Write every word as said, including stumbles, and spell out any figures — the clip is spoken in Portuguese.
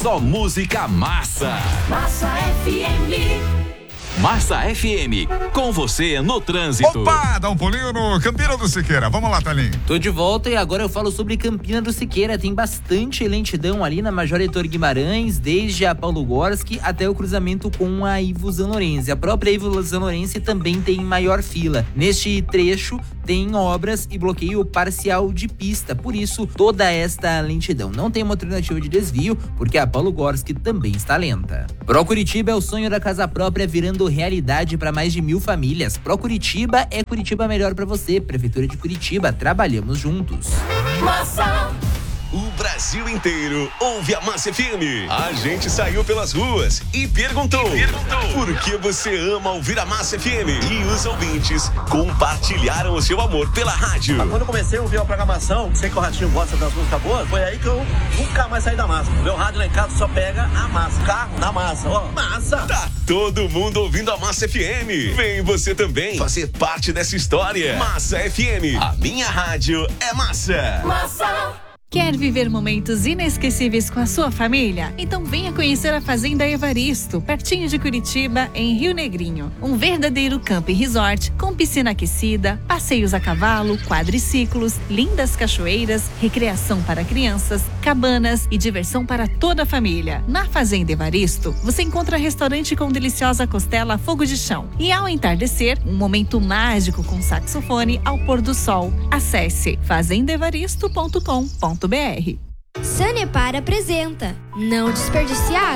só música massa. Massa F M. Massa F M, com você no trânsito. Opa, dá um pulinho no Campina do Siqueira. Vamos lá, Thalinho. Tô de volta e agora eu falo sobre Campina do Siqueira. Tem bastante lentidão ali na Major Heitor Guimarães, desde a Paulo Gorski até o cruzamento com a Ivo Zanlorenzi. A própria Ivo Zanlorenzi também tem maior fila. Neste trecho tem obras e bloqueio parcial de pista, por isso toda esta lentidão. Não tem uma alternativa de desvio, porque a Paulo Gorski também está lenta. Pro Curitiba é o sonho da casa própria virando realidade para mais de mil famílias. Pro Curitiba é Curitiba melhor para você. Prefeitura de Curitiba, trabalhamos juntos. Massa. O Brasil inteiro ouve a Massa F M. A gente saiu pelas ruas e perguntou, e perguntou por que você ama ouvir a Massa F M. E os ouvintes compartilharam o seu amor pela rádio. Quando eu comecei a ouvir a programação, sei que o Ratinho gosta das músicas boas, foi aí que eu nunca mais saí da massa. Meu rádio lá em casa só pega a massa. Carro na massa, ó, massa. Tá todo mundo ouvindo a Massa F M. Vem você também fazer parte dessa história. Massa F M, a minha rádio é massa. Massa. Quer viver momentos inesquecíveis com a sua família? Então venha conhecer a Fazenda Evaristo, pertinho de Curitiba, em Rio Negrinho. Um verdadeiro camp resort com piscina aquecida, passeios a cavalo, quadriciclos, lindas cachoeiras, recreação para crianças, cabanas e diversão para toda a família. Na Fazenda Evaristo, você encontra restaurante com deliciosa costela a fogo de chão. E ao entardecer, um momento mágico com saxofone ao pôr do sol. Acesse fazenda evaristo ponto com ponto br. Sanepar apresenta Não Desperdiciar.